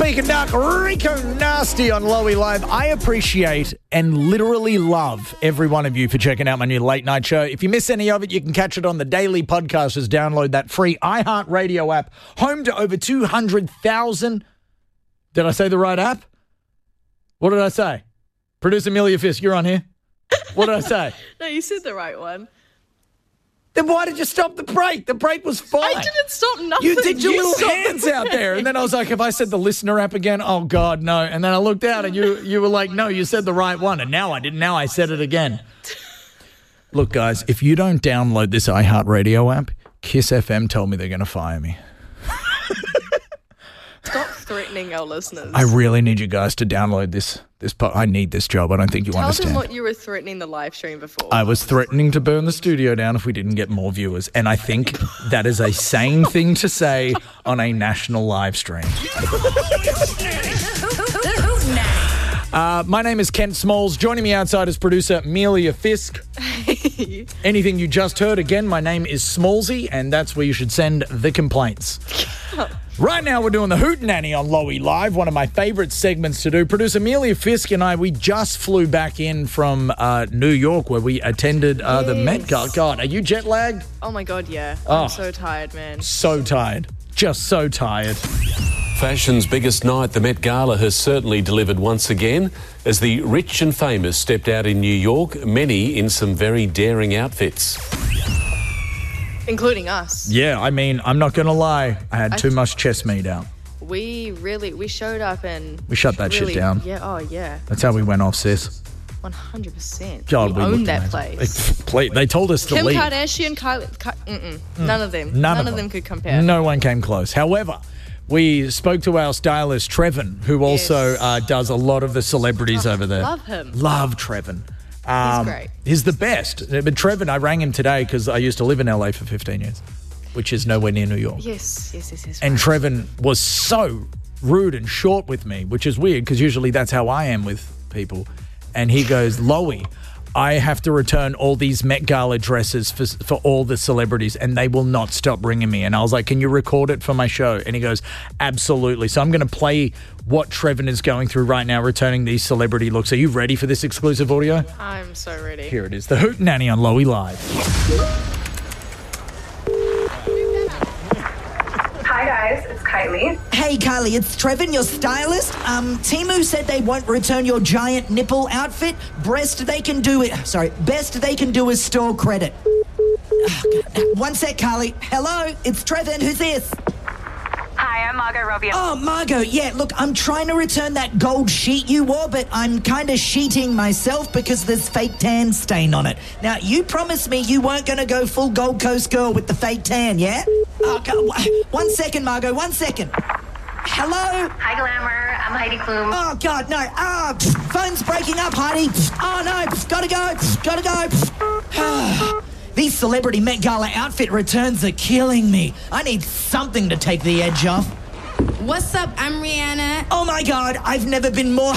Speaking Duck, Rico Nasty on Lowy Live. I appreciate and literally love every one of you for checking out my new late night show. If you miss any of it, you can catch it on the daily podcast. Just download that free iHeartRadio app, home to over 200,000. Did I say the right app? What did I say? Producer Amelia Fisk, you're on here. What did I say? No, you said the right one. Then why did you stop the break? The break was fine. I didn't stop nothing. You did your little hands out there. And then I was like, if I said the listener app again, oh, God, no. And then I looked out and you were like, no, you said the right one. And now I didn't. Now I said it again. Look, guys, if you don't download this iHeartRadio app, Kiss FM told me they're going to fire me. Stop threatening our listeners. I really need you guys to download this. I need this job. I don't think you understand. Tell them what you were threatening the live stream before. I was threatening to burn the studio down if we didn't get more viewers. And I think that is a sane thing to say on a national live stream. My name is Kent Smalls. Joining me outside is producer Amelia Fisk. Anything you just heard, again, my name is Smallsy, and that's where you should send the complaints. Right now, we're doing the Hootenanny on Lowy Live, one of my favourite segments to do. Producer Amelia Fisk and I, we just flew back in from New York, where we attended the Met Gala. God, are you jet lagged? Oh, my God, yeah. I'm so tired, man. So tired. Just so tired. Fashion's biggest night, the Met Gala, has certainly delivered once again as the rich and famous stepped out in New York, many in some very daring outfits. Including us. Yeah, I mean, I'm not going to lie. I had too much chest meat out. We showed up and... We shut that shit down. Yeah, oh, yeah. That's how we went off, sis. 100%. God, we owned that place. They told us to Kim leave. Kardashian, Kylie... None of them. None of them could compare. No one came close. However, we spoke to our stylist, Trevin, who also does a lot of the celebrities over there. Love him. Love Trevin. He's great. He's the best. But Trevin, I rang him today because I used to live in LA for 15 years, which is nowhere near New York. Yes. And Trevin was so rude and short with me, which is weird because usually that's how I am with people. And he goes, Lowy, I have to return all these Met Gala dresses for all the celebrities and they will not stop ringing me. And I was like, can you record it for my show? And he goes, absolutely. So I'm going to play what Trevin is going through right now, returning these celebrity looks. Are you ready for this exclusive audio? I'm so ready. Here it is. The Hootenanny on Lowy Live. Hi guys, it's Kylie. Hey Kylie, it's Trevin, your stylist. Temu said they won't return your giant nipple outfit. Best they can do is store credit. Oh, God. One sec, Kylie. Hello, it's Trevin. Who's this? Hi, I'm Margot Robbie. Oh, Margot, yeah, look, I'm trying to return that gold sheet you wore, but I'm kind of sheeting myself because there's fake tan stain on it. Now, you promised me you weren't going to go full Gold Coast girl with the fake tan, yeah? Oh, God, 1 second, Margot, 1 second. Hello? Hi, Glamour. I'm Heidi Klum. Oh, God, no. Phone's breaking up, Heidi. Oh, no, gotta go. These celebrity Met Gala outfit returns are killing me. I need something to take the edge off. What's up? I'm Rihanna. Oh, my God, I've never been more